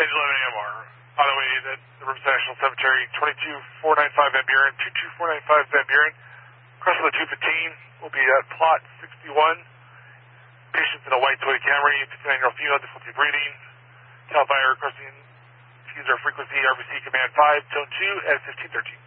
Engine 11 AMR. On the way to the Riverside National Cemetery, 22495 Van Buren, 22495 Van Buren. Crossing the 215 will be at plot 61. Patients in a white Toyota Camry, 59-year-old female, difficulty breathing. Cal Fire crossing user frequency, RBC command 5, tone 2 at 1513.